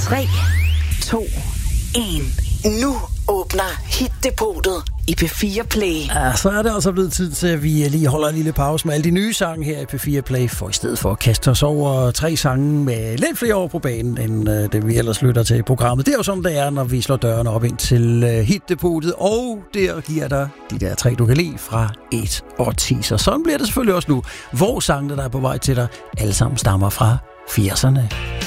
3, 2, 1. Nu åbner Hit-depotet i P4 Play. Ja, så er det altså blevet tid til, at vi lige holder en lille pause med alle de nye sange her i P4 Play, for i stedet for at kaste os over 3 sange med lidt flere år på banen, end det vi ellers lytter til i programmet. Det er jo sådan, det er, når vi slår dørene op ind til Hit-depotet, og der giver dig de der 3, du kan lide fra 1 og 10. Så sådan bliver det selvfølgelig også nu, hvor sangene, der er på vej til dig, alle sammen stammer fra 80'erne.